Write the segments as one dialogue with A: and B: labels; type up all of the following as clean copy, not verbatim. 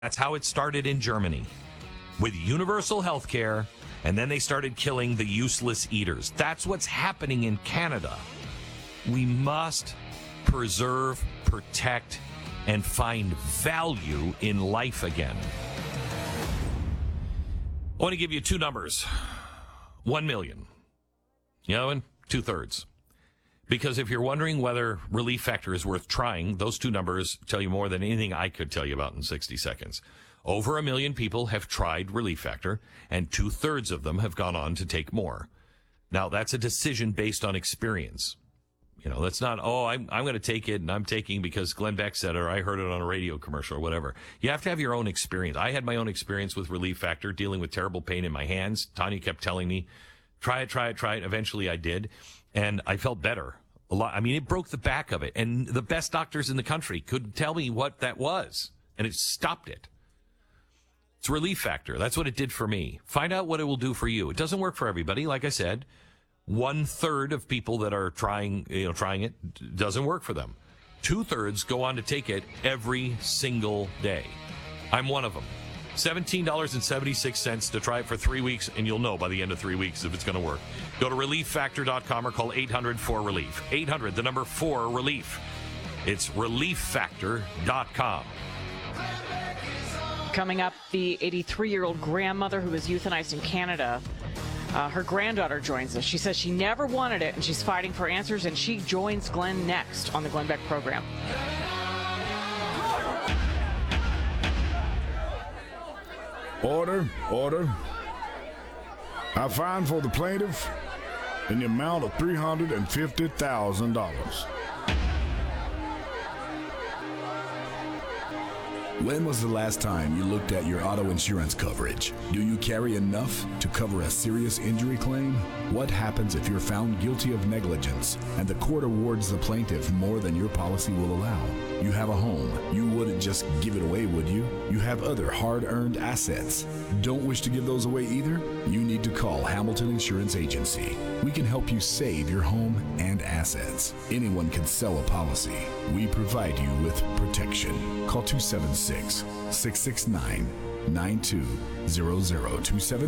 A: That's how it started in Germany, with universal health care, and then they started killing the useless eaters. That's what's happening in Canada. We must preserve, protect, and find value in life again. I want to give you two numbers. 1 million. You know, and 2/3. Because if you're wondering whether Relief Factor is worth trying, those two numbers tell you more than anything I could tell you about in 60 seconds. Over 1 million people have tried Relief Factor, and 2/3 of them have gone on to take more. Now, that's a decision based on experience. You know, that's not, I'm going to take it, and I'm taking because Glenn Beck said it, or I heard it on a radio commercial or whatever. You have to have your own experience. I had my own experience with Relief Factor, dealing with terrible pain in my hands. Tanya kept telling me, try it. Eventually I did, and I felt better. A lot. I mean, it broke the back of it, and the best doctors in the country couldn't tell me what that was, and it stopped it. It's Relief Factor. That's what it did for me. Find out what it will do for you. It doesn't work for everybody. Like I said, 1/3 of people that are trying it doesn't work for them. 2/3 go on to take it every single day. I'm one of them. $17.76 to try it for 3 weeks, and you'll know by the end of 3 weeks if it's going to work. Go to ReliefFactor.com or call 800-4RELIEF. 800, the number 4-RELIEF. It's ReliefFactor.com.
B: Coming up, the 83-year-old grandmother who was euthanized in Canada. Her granddaughter joins us. She says she never wanted it, and she's fighting for answers, and she joins Glenn next on the Glenn Beck program.
C: Order. I find for the plaintiff in the amount of $350,000.
D: When was the last time you looked at your auto insurance coverage? Do you carry enough to cover a serious injury claim? What happens if you're found guilty of negligence and the court awards the plaintiff more than your policy will allow? You have a home. You wouldn't just give it away, would you? You have other hard-earned assets. Don't wish to give those away either? You need to call Hamilton Insurance Agency. We can help you save your home and assets. Anyone can sell a policy. We provide you with protection. Call 276-669-9200.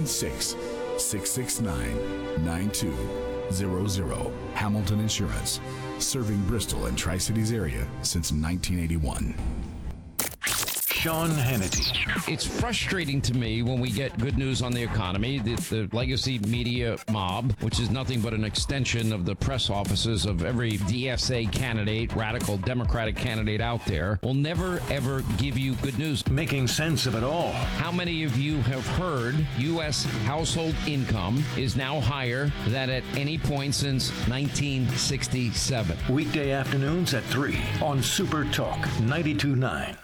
D: 276-669-9200. Hamilton Insurance. Serving Bristol and Tri-Cities area since 1981.
E: Sean Hannity.
F: It's frustrating to me when we get good news on the economy. The legacy media mob, which is nothing but an extension of the press offices of every DSA candidate, radical Democratic candidate out there, will never, ever give you good news.
E: Making sense of it all.
F: How many of you have heard U.S. household income is now higher than at any point since 1967?
E: Weekday afternoons at 3 on Super Talk 92.9.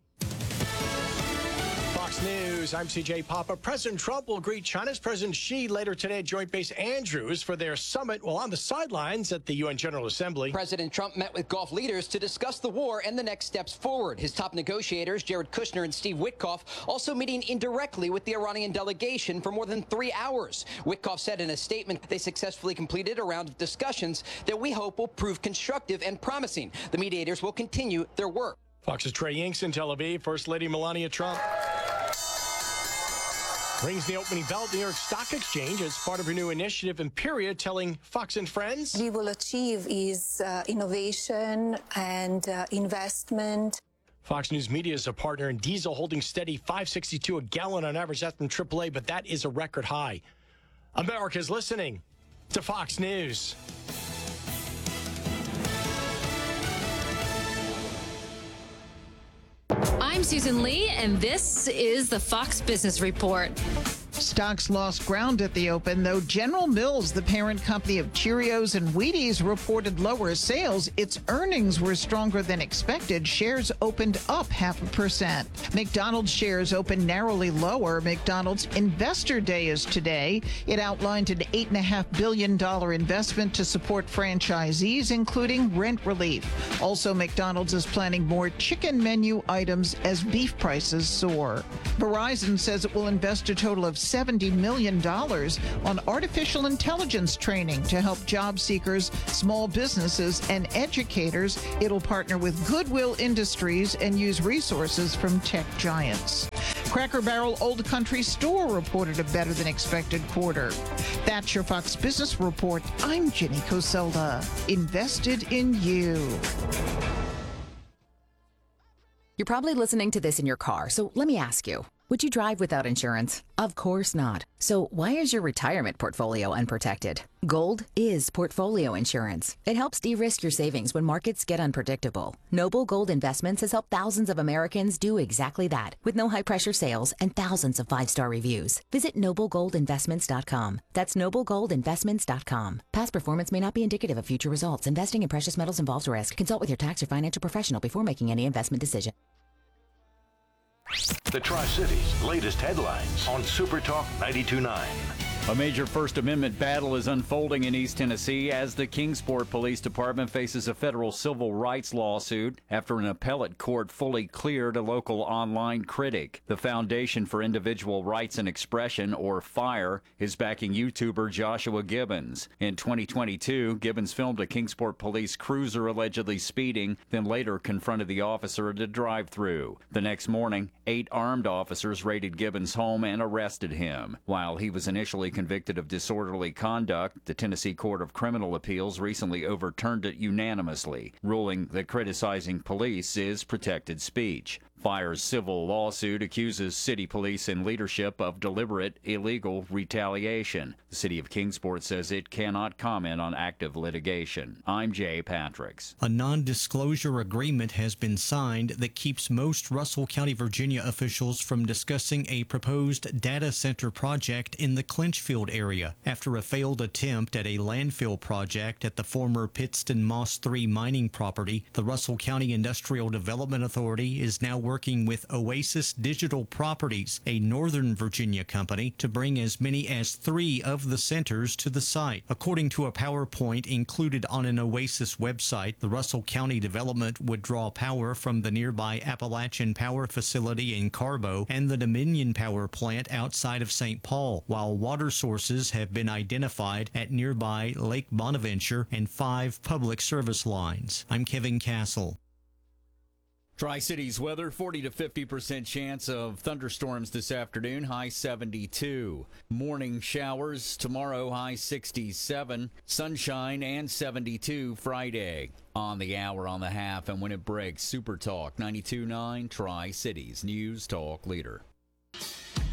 G: News. I'm CJ Papa. President Trump will greet China's President Xi later today at Joint Base Andrews for their summit while on the sidelines at the UN General Assembly.
H: President Trump met with Gulf leaders to discuss the war and the next steps forward. His top negotiators, Jared Kushner and Steve Witkoff, also meeting indirectly with the Iranian delegation for more than 3 hours. Witkoff said in a statement they successfully completed a round of discussions that we hope will prove constructive and promising. The mediators will continue their work.
G: Fox's Trey Yingst in Tel Aviv. First Lady Melania Trump rings the opening bell at the New York Stock Exchange as part of her new initiative, Imperia, telling Fox and Friends.
I: We will achieve is innovation and investment.
G: Fox News Media is a partner in diesel holding steady $5.62 a gallon on average. That's from AAA, but that is a record high. America's listening to Fox News.
J: I'm Susan Lee, and this is the Fox Business Report.
K: Stocks lost ground at the open, though General Mills, the parent company of Cheerios and Wheaties, reported lower sales. Its earnings were stronger than expected. Shares opened up 0.5%. McDonald's shares opened narrowly lower. McDonald's Investor Day is today. It outlined an $8.5 billion investment to support franchisees, including rent relief. Also, McDonald's is planning more chicken menu items as beef prices soar. Verizon says it will invest a total of $70 million on artificial intelligence training to help job seekers, small businesses, and educators. It'll partner with Goodwill Industries and use resources from tech giants. Cracker Barrel Old Country Store reported a better than expected quarter. That's your Fox Business Report. I'm Jenny Coselda. Invested in you.
L: You're probably listening to this in your car, so let me ask you, would you drive without insurance? Of course not. So why is your retirement portfolio unprotected? Gold is portfolio insurance. It helps de-risk your savings when markets get unpredictable. Noble Gold Investments has helped thousands of Americans do exactly that, with no high-pressure sales and thousands of 5-star reviews. Visit noblegoldinvestments.com. That's noblegoldinvestments.com. Past performance may not be indicative of future results. Investing in precious metals involves risk. Consult with your tax or financial professional before making any investment decision.
E: The Tri-Cities' latest headlines on Super Talk 92.9.
M: A major First Amendment battle is unfolding in East Tennessee as the Kingsport Police Department faces a federal civil rights lawsuit after an appellate court fully cleared a local online critic. The Foundation for Individual Rights and Expression, or FIRE, is backing YouTuber Joshua Gibbons. In 2022, Gibbons filmed a Kingsport police cruiser allegedly speeding, then later confronted the officer at a drive-thru. The next morning, 8 armed officers raided Gibbons' home and arrested him. While he was initially convicted of disorderly conduct, the Tennessee Court of Criminal Appeals recently overturned it unanimously, ruling that criticizing police is protected speech. FIRE's civil lawsuit accuses city police and leadership of deliberate, illegal retaliation. The city of Kingsport says it cannot comment on active litigation. I'm Jay Patricks.
N: A non-disclosure agreement has been signed that keeps most Russell County, Virginia officials from discussing a proposed data center project in the Clinchfield area after a failed attempt at a landfill project at the former Pittston Moss 3 mining property. The Russell County Industrial Development Authority is now working with Oasis Digital Properties, a Northern Virginia company, to bring as many as 3 of the centers to the site. According to a PowerPoint included on an Oasis website, the Russell County development would draw power from the nearby Appalachian Power Facility in Carbo and the Dominion Power Plant outside of St. Paul, while water sources have been identified at nearby Lake Bonaventure and 5 public service lines. I'm Kevin Castle.
O: Tri-Cities weather, 40 to 50% chance of thunderstorms this afternoon, high 72. Morning showers tomorrow, high 67. Sunshine and 72 Friday. On the hour, on the half, and when it breaks, Super Talk 92.9, Tri-Cities News Talk Leader.